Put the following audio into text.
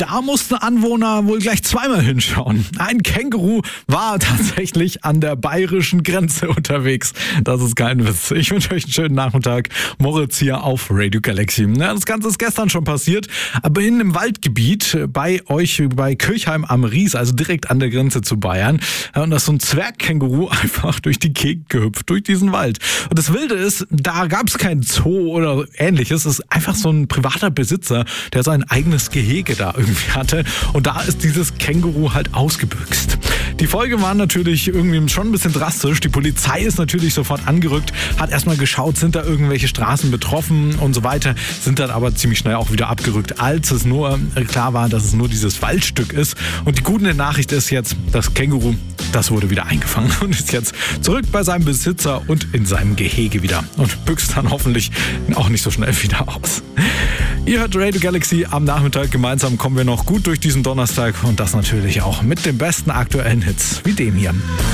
Da mussten Anwohner wohl gleich zweimal hinschauen. Ein Känguru war tatsächlich an der bayerischen Grenze unterwegs. Das ist kein Witz. Ich wünsche euch einen schönen Nachmittag. Moritz hier auf Radio Galaxy. Ja, das Ganze ist gestern schon passiert, aber in einem Waldgebiet bei euch, bei Kirchheim am Ries, also direkt an der Grenze zu Bayern. Und da ist so ein Zwergkänguru einfach durch die Gegend gehüpft, durch diesen Wald. Und das Wilde ist, da gab es kein Zoo oder ähnliches. Es ist einfach so ein privater Besitzer, der sein eigenes Gehege da irgendwie hatte. Und da ist dieses Känguru halt ausgebüxt. Die Folge war natürlich irgendwie schon ein bisschen drastisch. Die Polizei ist natürlich sofort angerückt, hat erstmal geschaut, sind da irgendwelche Straßen betroffen und so weiter, sind dann aber ziemlich schnell auch wieder abgerückt, als es nur klar war, dass es nur dieses Waldstück ist. Und die gute Nachricht ist jetzt, das Känguru, das wurde wieder eingefangen und ist jetzt zurück bei seinem Besitzer und in seinem Gehege wieder und büxt dann hoffentlich auch nicht so schnell wieder aus. Ihr hört Radio Galaxy am Nachmittag. Gemeinsam kommen wir noch gut durch diesen Donnerstag und das natürlich auch mit den besten aktuellen Hits wie dem hier.